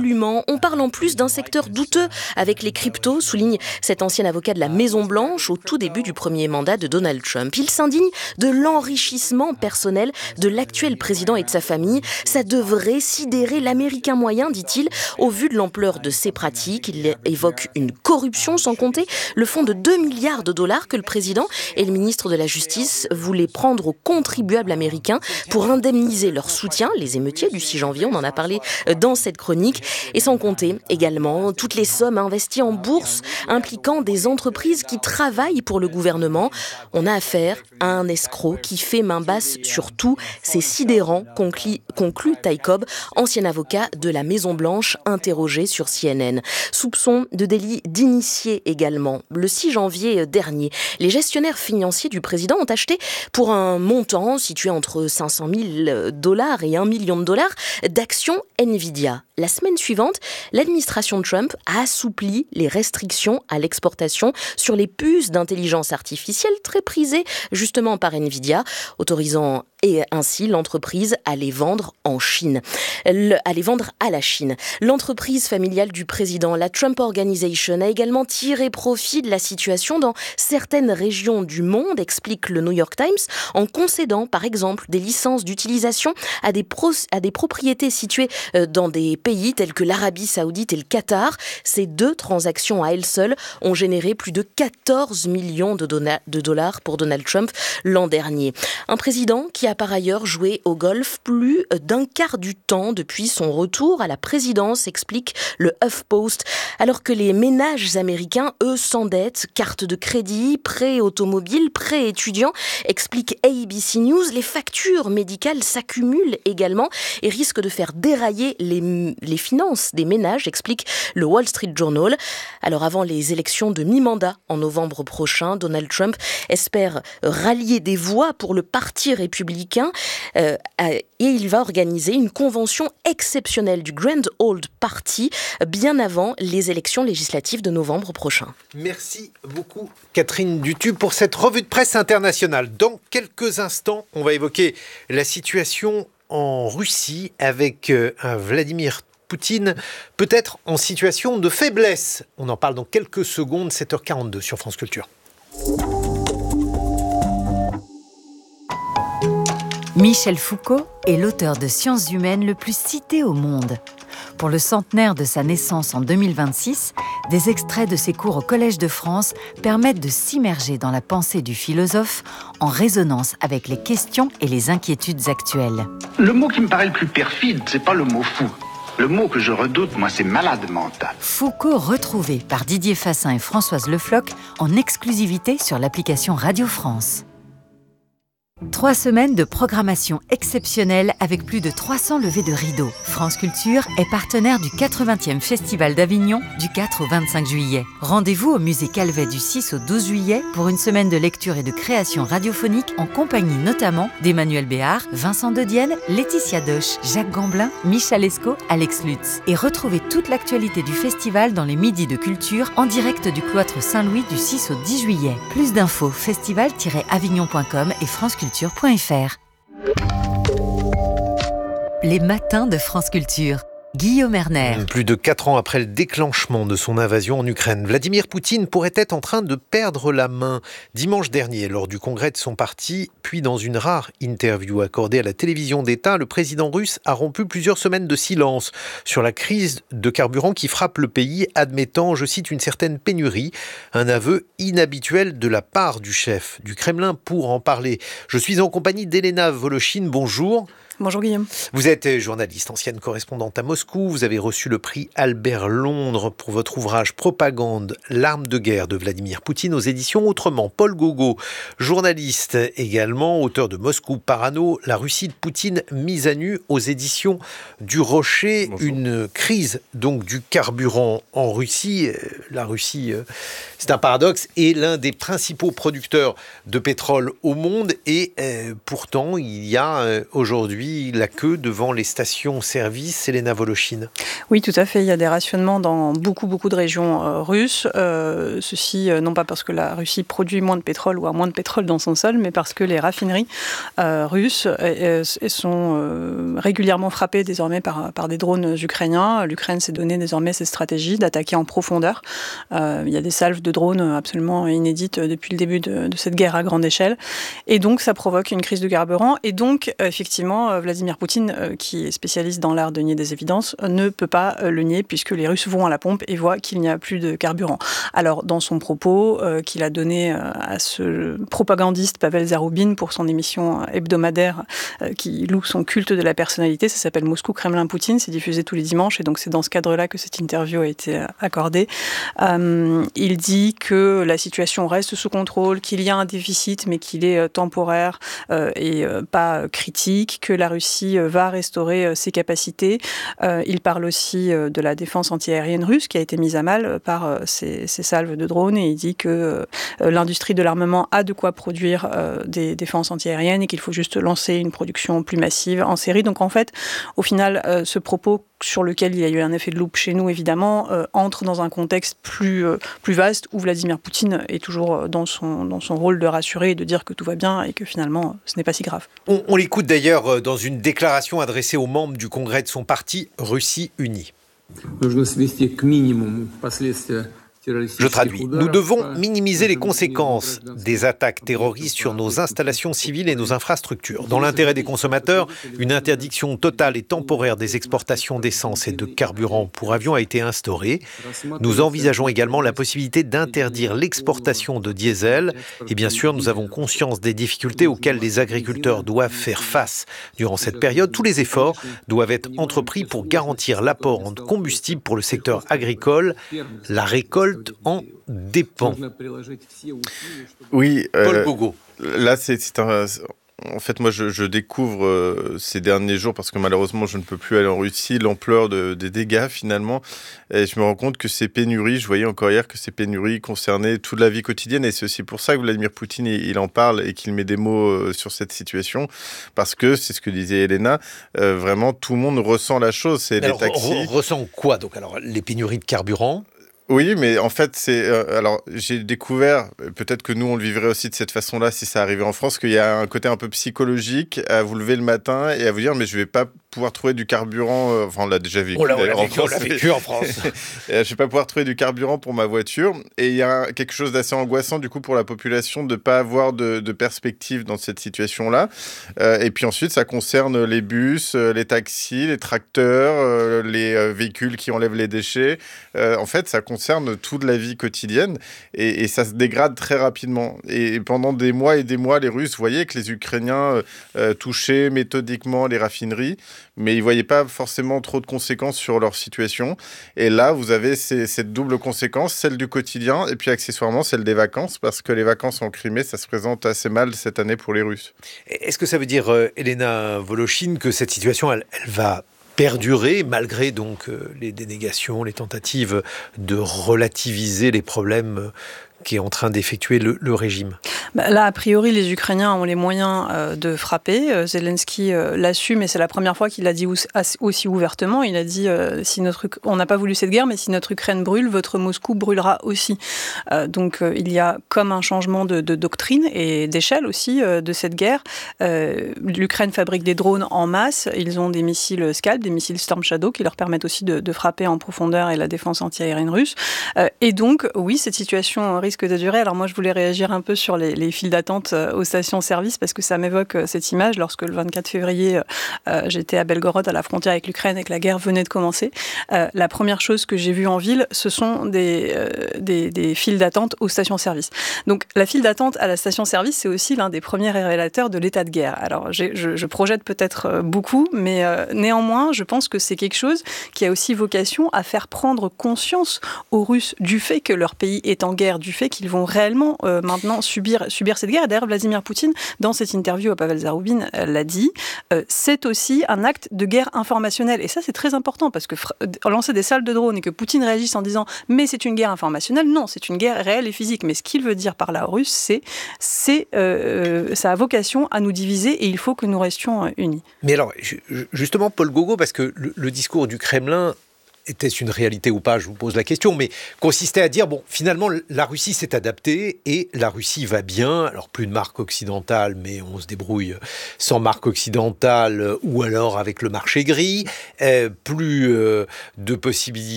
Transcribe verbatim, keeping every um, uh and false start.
absolument. On parle en plus d'un secteur douteux avec les cryptos, souligne cet ancien avocat de la Maison-Blanche au tout début du premier mandat de Donald Trump. Il s'indigne de l'enrichissement personnel de l'actuel président et de sa famille. Ça devrait sidérer l'Américain moyen, dit-il, au vu de l'ampleur de ces pratiques. Il évoque une corruption sans compter le fonds de deux milliards de dollars que le président et le ministre de la Justice voulaient prendre aux contribuables américains pour indemniser leur soutien, les émeutiers du six janvier, on en a parlé dans cette chronique, et sans compter également toutes les sommes investies en bourse impliquant des entreprises qui travaillent pour le gouvernement. On a affaire à un escroc qui fait main basse sur tout. C'est sidérant, conclut, conclut Ty Cobb, ancien avocat de la Maison-Blanche, interrogé sur C N N. Soupçon de délit d'initié également. Le six janvier dernier, les gestionnaires financiers du président ont acheté pour un montant situé entre cinq cent mille dollars et un million de dollars d'actions Nvidia. La semaine suivante, l'administration Trump a assoupli les restrictions à l'exportation sur les puces d'intelligence artificielle très prisées justement par Nvidia, autorisant et ainsi l'entreprise à les vendre en Chine, le, à les vendre à la Chine. L'entreprise familiale du président, la Trump Organization, a également tiré profit de la situation dans certaines régions du monde, explique le New York Times, en concédant par exemple des licences d'utilisation à des, pro, à des propriétés situées dans des pays tels que l'Arabie Saoudite et le Qatar. Ces deux transactions à elles seules ont généré plus de quatorze millions de, dona- de dollars pour Donald Trump l'an dernier. Un président qui a par ailleurs joué au golf plus d'un quart du temps depuis son retour à la présidence, explique le HuffPost, alors que les ménages américains, eux, s'endettent. Cartes de crédit, prêts automobiles, prêts étudiants, explique A B C News. Les factures médicales s'accumulent également et risquent de faire dérailler les, les finances des ménages, explique le Wall Street Journal. Alors avant les élections de mi-mandat en novembre prochain, Donald Trump espère rallier des voix pour le parti républicain euh, et il va organiser une convention exceptionnelle du Grand Old Party bien avant les élections législatives de novembre prochain. Merci beaucoup Catherine Dutu pour cette revue de presse internationale. Dans quelques instants, on va évoquer la situation en Russie avec euh, un Vladimir Poutine, peut-être en situation de faiblesse. On en parle dans quelques secondes, sept heures quarante-deux sur France Culture. Michel Foucault est l'auteur de sciences humaines le plus cité au monde. Pour le centenaire de sa naissance en deux mille vingt-six, des extraits de ses cours au Collège de France permettent de s'immerger dans la pensée du philosophe en résonance avec les questions et les inquiétudes actuelles. Le mot qui me paraît le plus perfide, c'est pas le mot fou. Le mot que je redoute, moi, c'est malade mental. Foucault retrouvé par Didier Fassin et Françoise Le Floch en exclusivité sur l'application Radio France. Trois semaines de programmation exceptionnelle avec plus de trois cents levées de rideaux. France Culture est partenaire du quatre-vingtième Festival d'Avignon du quatre au vingt-cinq juillet. Rendez-vous au musée Calvet du six au douze juillet pour une semaine de lecture et de création radiophonique en compagnie notamment d'Emmanuel Béard, Vincent De Dienne, Laetitia Doche, Jacques Gamblin, Michel Esco, Alex Lutz. Et retrouvez toute l'actualité du festival dans les Midis de Culture en direct du cloître Saint-Louis du six au dix juillet. Plus d'infos festival tiret avignon point com et France Culture. Les matins de France Culture. Guillaume Erner. Plus de quatre ans après le déclenchement de son invasion en Ukraine, Vladimir Poutine pourrait être en train de perdre la main. Dimanche dernier, lors du congrès de son parti, puis dans une rare interview accordée à la télévision d'État, le président russe a rompu plusieurs semaines de silence sur la crise de carburant qui frappe le pays, admettant, je cite, une certaine pénurie, un aveu inhabituel de la part du chef du Kremlin. Pour en parler, je suis en compagnie d'Elena Volochine. Bonjour. Bonjour Guillaume. Vous êtes journaliste, ancienne correspondante à Moscou. Vous avez reçu le prix Albert Londres pour votre ouvrage Propagande, l'arme de guerre de Vladimir Poutine aux éditions Autrement. Paul Gogo, journaliste également, auteur de Moscou Parano, la Russie de Poutine mise à nu aux éditions du Rocher. Bonjour. Une crise donc du carburant en Russie. La Russie, c'est un paradoxe, est l'un des principaux producteurs de pétrole au monde et euh, pourtant il y a euh, aujourd'hui aujourd'hui la queue devant les stations-service, Elena Voloshin? Oui, tout à fait. Il y a des rationnements dans beaucoup, beaucoup de régions euh, russes. Euh, ceci, euh, non pas parce que la Russie produit moins de pétrole ou a moins de pétrole dans son sol, mais parce que les raffineries euh, russes euh, sont euh, régulièrement frappées désormais par, par des drones ukrainiens. L'Ukraine s'est donné désormais cette stratégie d'attaquer en profondeur. Euh, il y a des salves de drones absolument inédites depuis le début de, de cette guerre à grande échelle. Et donc, ça provoque une crise de carburant. Et donc, effectivement, Vladimir Poutine, euh, qui est spécialiste dans l'art de nier des évidences, ne peut pas euh, le nier puisque les Russes vont à la pompe et voient qu'il n'y a plus de carburant. Alors, dans son propos euh, qu'il a donné euh, à ce propagandiste Pavel Zaroubine pour son émission hebdomadaire euh, qui loue son culte de la personnalité, ça s'appelle Moscou, Kremlin, Poutine, c'est diffusé tous les dimanches et donc c'est dans ce cadre-là que cette interview a été accordée. Euh, il dit que la situation reste sous contrôle, qu'il y a un déficit mais qu'il est euh, temporaire euh, et euh, pas critique, que la Russie euh, va restaurer euh, ses capacités. Euh, il parle aussi euh, de la défense antiaérienne russe qui a été mise à mal euh, par euh, ces, ces salves de drones et il dit que euh, l'industrie de l'armement a de quoi produire euh, des défenses antiaériennes et qu'il faut juste lancer une production plus massive en série. Donc en fait, au final, euh, ce propos sur lequel il y a eu un effet de loupe chez nous, évidemment, euh, entre dans un contexte plus, euh, plus vaste où Vladimir Poutine est toujours dans son, dans son rôle de rassurer et de dire que tout va bien et que finalement, ce n'est pas si grave. On, on l'écoute d'ailleurs dans une déclaration adressée aux membres du congrès de son parti, Russie Unie. Je traduis. Nous devons minimiser les conséquences des attaques terroristes sur nos installations civiles et nos infrastructures. Dans l'intérêt des consommateurs, une interdiction totale et temporaire des exportations d'essence et de carburant pour avions a été instaurée. Nous envisageons également la possibilité d'interdire l'exportation de diesel. Et bien sûr, nous avons conscience des difficultés auxquelles les agriculteurs doivent faire face. Durant cette période, tous les efforts doivent être entrepris pour garantir l'apport en combustible pour le secteur agricole. La récolte en dépend. Oui, Paul euh, Bogo. Là, c'est, c'est un... En fait, moi, je, je découvre euh, ces derniers jours, parce que malheureusement, je ne peux plus aller en Russie, l'ampleur de, des dégâts, finalement. Et je me rends compte que ces pénuries, je voyais encore hier que ces pénuries concernaient toute la vie quotidienne. Et c'est aussi pour ça que Vladimir Poutine, il, il en parle et qu'il met des mots euh, sur cette situation. Parce que, c'est ce que disait Elena, euh, vraiment, tout le monde ressent la chose. C'est alors, les taxis. Re- ressent quoi, donc? Alors, les pénuries de carburant? Oui, mais en fait, c'est. Euh, alors, j'ai découvert, peut-être que nous, on le vivrait aussi de cette façon-là si ça arrivait en France, qu'il y a un côté un peu psychologique à vous lever le matin et à vous dire, mais je vais pas pouvoir trouver du carburant. Euh, enfin, on l'a déjà vécu. On l'a, on l'a en vécu, France, on l'a vécu en France. Je vais pas pouvoir trouver du carburant pour ma voiture. Et il y a quelque chose d'assez angoissant, du coup, pour la population de pas avoir de, de perspective dans cette situation-là. Euh, et puis ensuite, ça concerne les bus, les taxis, les tracteurs, euh, les euh, véhicules qui enlèvent les déchets. Euh, en fait, ça concerne concerne toute la vie quotidienne et, et ça se dégrade très rapidement. Et, et pendant des mois et des mois, les Russes voyaient que les Ukrainiens euh, touchaient méthodiquement les raffineries, mais ils ne voyaient pas forcément trop de conséquences sur leur situation. Et là, vous avez ces, cette double conséquence, celle du quotidien et puis accessoirement celle des vacances, parce que les vacances en Crimée, ça se présente assez mal cette année pour les Russes. Est-ce que ça veut dire, euh, Elena Voloshin, que cette situation, elle, elle va perdurer malgré donc euh, les dénégations, les tentatives de relativiser les problèmes euh, qui est en train d'effectuer le, le régime? Bah là, a priori, les Ukrainiens ont les moyens euh, de frapper. Euh, Zelensky euh, l'assume, et c'est la première fois qu'il l'a dit aussi ouvertement. Il a dit euh, si notre, on n'a pas voulu cette guerre, mais si notre Ukraine brûle, votre Moscou brûlera aussi. Euh, donc, euh, il y a comme un changement de, de doctrine et d'échelle aussi euh, de cette guerre. Euh, L'Ukraine fabrique des drones en masse. Ils ont des missiles Scalp, des missiles Storm Shadow, qui leur permettent aussi de, de frapper en profondeur et la défense antiaérienne russe. Euh, et donc, oui, cette situation risque de durer. Alors moi, je voulais réagir un peu sur les, les files d'attente aux stations-service parce que ça m'évoque cette image lorsque le vingt-quatre février, euh, j'étais à Belgorod, à la frontière avec l'Ukraine, et que la guerre venait de commencer. Euh, la première chose que j'ai vue en ville, ce sont des, euh, des, des files d'attente aux stations-service. Donc la file d'attente à la station-service, c'est aussi l'un des premiers révélateurs de l'état de guerre. Alors je, je projette peut-être beaucoup, mais euh, néanmoins, je pense que c'est quelque chose qui a aussi vocation à faire prendre conscience aux Russes du fait que leur pays est en guerre, du fait qu'ils vont réellement euh, maintenant subir, subir cette guerre. Et d'ailleurs, Vladimir Poutine, dans cette interview à Pavel Zarubin, euh, l'a dit, euh, c'est aussi un acte de guerre informationnelle. Et ça, c'est très important, parce que fr- lancer des salves de drones et que Poutine réagisse en disant « mais c'est une guerre informationnelle », non, c'est une guerre réelle et physique. Mais ce qu'il veut dire par là aux Russes, c'est, c'est euh, ça a vocation à nous diviser et il faut que nous restions euh, unis. Mais alors, justement, Paul Gogo, parce que le, le discours du Kremlin, était-ce une réalité ou pas, je vous pose la question, mais consistait à dire, bon, finalement, la Russie s'est adaptée et la Russie va bien. Alors, plus de marque occidentale, mais on se débrouille sans marque occidentale ou alors avec le marché gris. Euh, plus euh, de possibilités